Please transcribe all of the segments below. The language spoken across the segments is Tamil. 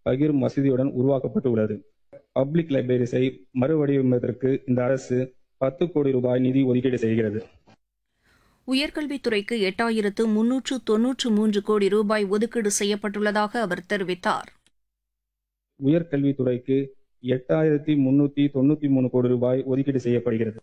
பகிரும் வசதியுடன் உருவாக்கப்பட்டு உள்ளது. பப்ளிக் லைப்ரரிஸை மறுவடிவமைப்பதற்கு இந்த அரசு 10 கோடி ரூபாய் நிதி ஒதுக்கீடு செய்கிறது. உயர்கல்வித்துறைக்கு 8,393 கோடி ரூபாய் ஒதுக்கீடு செய்யப்பட்டுள்ளதாக அவர் தெரிவித்தார். உயர்கல்வித்துறைக்கு 8,393 கோடி ரூபாய் ஒதுக்கீடு செய்யப்படுகிறது.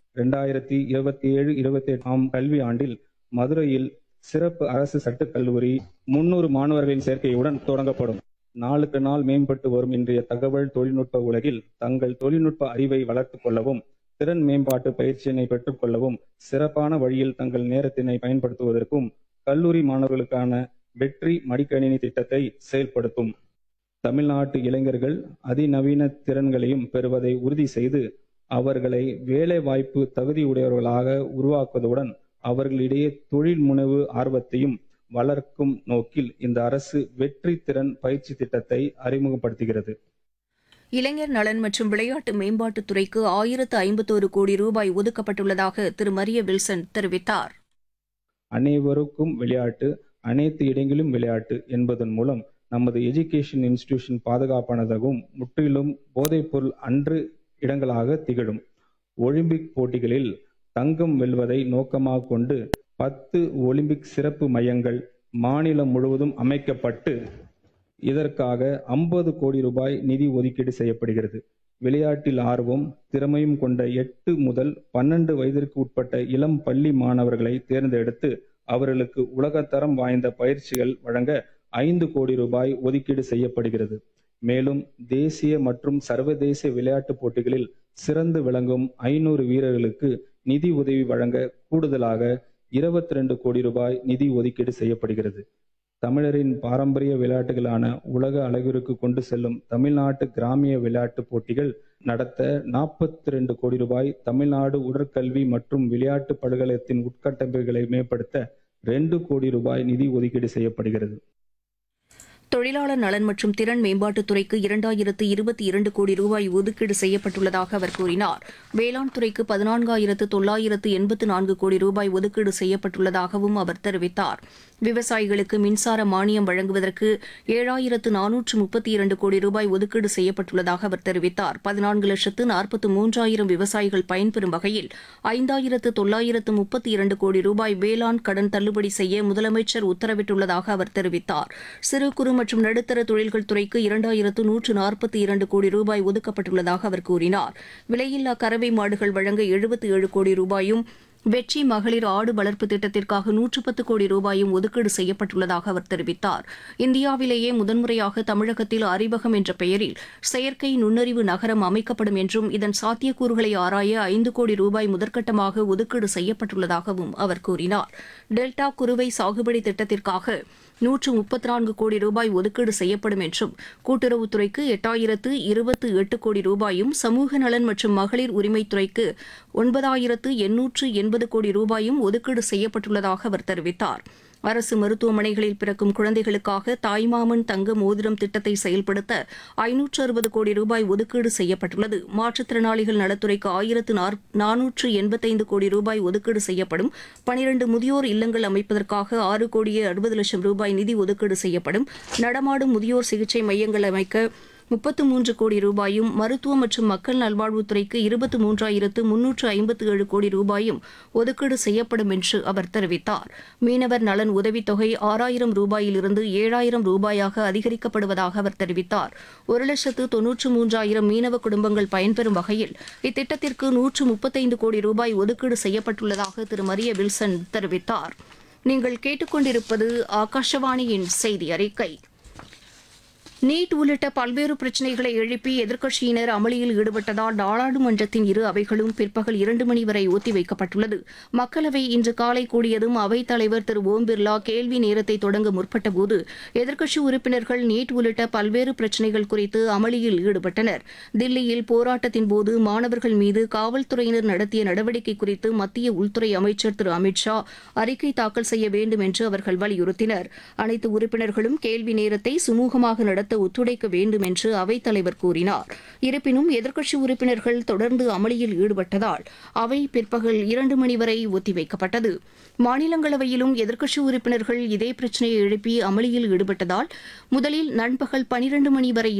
2027-28 கல்வி ஆண்டில் மதுரையில் சிறப்பு அரசு சட்டக் கல்லூரி 300 மாணவர்களின் சேர்க்கையுடன் தொடங்கப்படும். நாளுக்கு நாள் மேம்பட்டு வரும் இன்றைய தகவல் தொழில்நுட்ப உலகில் தங்கள் தொழில்நுட்ப அறிவை வளர்த்துக் கொள்ளவும், திறன் மேம்பாட்டு பயிற்சியினை பெற்றுக் கொள்ளவும், சிறப்பான வழியில் தங்கள் நேரத்தினை பயன்படுத்துவதற்கும் கல்லூரி மாணவர்களுக்கான வெற்றி மடிக்கணினி திட்டத்தை செயல்படுத்தும். தமிழ்நாட்டு இளைஞர்கள் அதிநவீன திறன்களையும் பெறுவதை உறுதி செய்து அவர்களை வேலை வாய்ப்பு தகுதியுடையவர்களாக உருவாக்குவதுடன் அவர்களிடையே தொழில் முனைவு ஆர்வத்தையும் வளர்க்கும் நோக்கில் இந்த அரசு வெற்றி திறன் பயிற்சி திட்டத்தை அறிமுகப்படுத்துகிறது. இளைஞர் நலன் மற்றும் விளையாட்டு மேம்பாட்டுத் துறைக்கு 1051 கோடி ரூபாய் ஒதுக்கப்பட்டுள்ளதாக திரு மரிய வில்சன் தெரிவித்தார். அனைவருக்கும் விளையாட்டு, அனைத்து இடங்களிலும் விளையாட்டு என்பதன் மூலம் நமது எஜுகேஷன் இன்ஸ்டிடியூஷன் பாதுகாப்பானதாகவும் முற்றிலும் போதைப்பொருள் அன்று இடங்களாக திகழும். ஒலிம்பிக் போட்டிகளில் தங்கம் வெல்வதை நோக்கமாக கொண்டு 10 ஒலிம்பிக் சிறப்பு மையங்கள் மாநிலம் முழுவதும் அமைக்கப்பட்டு இதற்காக 50 கோடி ரூபாய் நிதி ஒதுக்கீடு செய்யப்படுகிறது. விளையாட்டில் ஆர்வம் திறமையும் கொண்ட 8 முதல் 12 வயதிற்கு உட்பட்ட இளம் பள்ளி மாணவர்களை தேர்ந்தெடுத்து அவர்களுக்கு உலகத்தரம் வாய்ந்த பயிற்சிகள் வழங்க 5 கோடி ரூபாய் ஒதுக்கீடு செய்யப்படுகிறது. மேலும் தேசிய மற்றும் சர்வதேச விளையாட்டுப் போட்டிகளில் சிறந்து விளங்கும் 500 வீரர்களுக்கு நிதி உதவி வழங்க கூடுதலாக 22 கோடி ரூபாய் நிதி ஒதுக்கீடு செய்யப்படுகிறது. தமிழரின் பாரம்பரிய விளையாட்டுகளான உலக அளவிற்கு கொண்டு செல்லும் தமிழ்நாட்டு கிராமிய விளையாட்டுப் போட்டிகள் நடத்த 42 கோடி ரூபாய், தமிழ்நாடு உடற்கல்வி மற்றும் விளையாட்டு பல்கலைக்கழகத்தின் உட்கட்டமைப்புகளை மேம்படுத்த 2 கோடி ரூபாய் நிதி ஒதுக்கீடு செய்யப்படுகிறது. தொழிலாளர் நலன் மற்றும் திறன் மேம்பாட்டுத் துறைக்கு 2022 கோடி ரூபாய் ஒதுக்கீடு செய்யப்பட்டுள்ளதாக அவர் கூறினார். வேளாண் துறைக்கு 14,984 கோடி ரூபாய் ஒதுக்கீடு செய்யப்பட்டுள்ளதாகவும் அவர் தெரிவித்தார். விவசாயிகளுக்கு மின்சார மானியம் வழங்குவதற்கு 7,432 கோடி ரூபாய் ஒதுக்கீடு செய்யப்பட்டுள்ளதாக அவர் தெரிவித்தார். 14,43,000 விவசாயிகள் பயன்பெறும் வகையில் 5,932 கோடி ரூபாய் வேளாண் கடன் தள்ளுபடி செய்ய முதலமைச்சர் உத்தரவிட்டுள்ளதாக அவர் தெரிவித்தார். சிறு குறு மற்றும் நடுத்தர தொழில்கள் துறைக்கு 2,142 கோடி ரூபாய் ஒதுக்கப்பட்டுள்ளதாக அவர் கூறினார். விலையில்லா கறவை மாடுகள் வழங்க 77 கோடி ரூபாயும், வெற்றி மகளிர் ஆடு வளர்ப்பு திட்டத்திற்காக 110 கோடி ரூபாயும் ஒதுக்கீடு செய்யப்பட்டுள்ளதாக அவர் தெரிவித்தார். இந்தியாவிலேயே முதன்முறையாக தமிழகத்தில் அறிவகம் என்ற பெயரில் செயற்கை நுண்ணறிவு நகரம் அமைக்கப்படும் என்றும் இதன் சாத்தியக்கூறுகளை ஆராய 5 கோடி ரூபாய் முதற்கட்டமாக ஒதுக்கீடு செய்யப்பட்டுள்ளதாகவும் அவர் கூறினார். டெல்டா குறுவை சாகுபடி திட்டத்திற்காக 134 கோடி ரூபாய் ஒதுக்கீடு செய்யப்படும் என்றும், கூட்டுறவுத்துறைக்கு 8,028 கோடி ரூபாயும், சமூக நலன் மற்றும் மகளிர் உரிமைத்துறைக்கு 9,880 கோடி ரூபாயும் ஒதுக்கீடு செய்யப்பட்டுள்ளதாக அவர் தெரிவித்தார். அரசு மருத்துவமனைகளில் பிறக்கும் குழந்தைகளுக்காக தாய்மாமன் தங்க மோதிரம் திட்டத்தை செயல்படுத்த 560 கோடி ரூபாய் ஒதுக்கீடு செய்யப்பட்டுள்ளது. மாற்றுத்திறனாளிகள் நலத்துறைக்கு 1,485 கோடி ரூபாய் ஒதுக்கீடு செய்யப்படும். 12 முதியோர் இல்லங்கள் அமைப்பதற்காக 6 கோடியே 60 லட்சம் ரூபாய் நிதி ஒதுக்கீடு செய்யப்படும். நடமாடும் முதியோர் சிகிச்சை மையங்கள் அமைக்க 33 கோடி ரூபாயும், மருத்துவ மற்றும் மக்கள் நல்வாழ்வுத்துறைக்கு 23,357 கோடி ரூபாயும் ஒதுக்கீடு செய்யப்படும் என்று அவர் தெரிவித்தார். மீனவர் நலன் உதவித்தொகை 6,000 ரூபாயிலிருந்து 7,000 ரூபாயாக அதிகரிக்கப்படுவதாக அவர் தெரிவித்தார். 1,93,000 மீனவ குடும்பங்கள் பயன்பெறும் வகையில் இத்திட்டத்திற்கு 135 கோடி ரூபாய் ஒதுக்கீடு செய்யப்பட்டுள்ளதாக திரு மரிய வில்சன் தெரிவித்தார். நீங்கள் கேட்டுக்கொண்டிருப்பது ஆகாஷவாணியின் செய்தி அறிக்கை. நீட் உள்ளிட்ட பல்வேறு பிரச்சினைகளை எழுப்பி எதிர்க்கட்சியினர் அமளியில் ஈடுபட்டதால் நாடாளுமன்றத்தின் இரு அவைகளும் பிற்பகல் 2 மணி வரை ஒத்திவைக்கப்பட்டுள்ளது. மக்களவை இன்று காலை கூடியதும் அவைத் தலைவர் திரு ஓம் பிர்லா கேள்வி நேரத்தை தொடங்க முற்பட்டபோது எதிர்க்கட்சி உறுப்பினர்கள் நீட் உள்ளிட்ட பல்வேறு பிரச்சினைகள் குறித்து அமளியில் ஈடுபட்டனர். தில்லியில் போராட்டத்தின்போது மாணவர்கள் மீது காவல்துறையினர் நடத்திய நடவடிக்கை குறித்து மத்திய உள்துறை அமைச்சர் திரு அமித் ஷா அறிக்கை தாக்கல் செய்ய வேண்டும் என்று அவர்கள் வலியுறுத்தினர். அனைத்து உறுப்பினர்களும் கேள்வி நேரத்தை சுமூகமாக நடத்த ஒத்துழைக்க வேண்டும் என்று அவைத்தலைவர் கூறினார். இருப்பினும் எதிர்க்கட்சி உறுப்பினர்கள் தொடர்ந்து அமளியில் ஈடுபட்டதால் அவை பிற்பகல் 2 மணி வரை ஒத்திவைக்கப்பட்டது. மாநிலங்களவையிலும் எதிர்க்கட்சி உறுப்பினர்கள் இதே பிரச்சினையை எழுப்பி அமளியில் ஈடுபட்டதால் முதலில் நண்பகல் 12 மணி வரை